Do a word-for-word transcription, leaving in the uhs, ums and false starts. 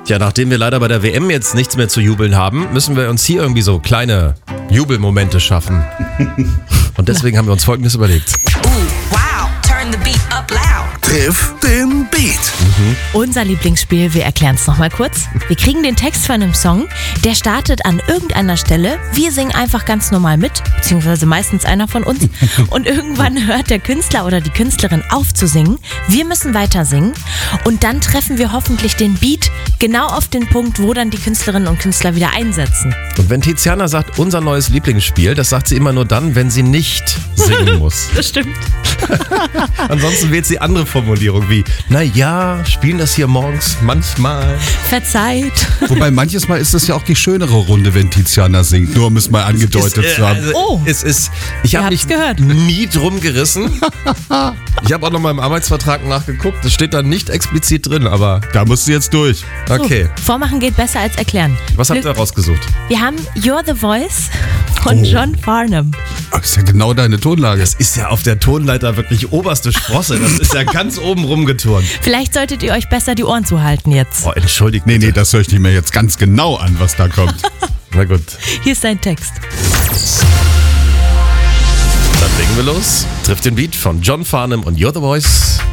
Tja, nachdem wir leider bei der W M jetzt nichts mehr zu jubeln haben, müssen wir uns hier irgendwie so kleine Jubelmomente schaffen. Und deswegen haben wir uns Folgendes überlegt. Ooh, wow, turn the beat up loud. Triff den Beat. Mhm. Unser Lieblingsspiel, wir erklären es nochmal kurz. Wir kriegen den Text von einem Song, der startet an irgendeiner Stelle. Wir singen einfach ganz normal mit, beziehungsweise meistens einer von uns. Und irgendwann hört der Künstler oder die Künstlerin auf zu singen. Wir müssen weiter singen und dann treffen wir hoffentlich den Beat genau auf den Punkt, wo dann die Künstlerinnen und Künstler wieder einsetzen. Und wenn Tiziana sagt, unser neues Lieblingsspiel, das sagt sie immer nur dann, wenn sie nicht singen muss. Das stimmt. Ansonsten wählt sie andere Formulierungen wie, na ja, spielen das hier morgens manchmal. Verzeiht. Wobei manches Mal ist das ja auch die schönere Runde, wenn Tiziana singt. Nur um es mal angedeutet ist, äh, zu haben. also, Oh. es ist, ich habe mich gehört. nie drum gerissen. Ich habe auch noch mal im Arbeitsvertrag nachgeguckt. Das steht da nicht explizit drin, aber Da musst du jetzt durch. okay. So, vormachen geht besser als erklären. Was habt ihr rausgesucht? Wir haben You're the Voice von Oh. John Farnham. Das ist ja genau deine Tonlage. Das ist ja auf der Tonleiter wirklich oberste Sprosse. Das ist ja ganz oben rumgeturnt. Vielleicht solltet ihr euch besser die Ohren zuhalten jetzt. Oh, entschuldigt Nee, bitte. nee, das höre ich mir jetzt ganz genau an, was da kommt. Na gut, Hier ist dein Text. dann legen wir los. Trifft den Beat von John Farnham und You're the Voice.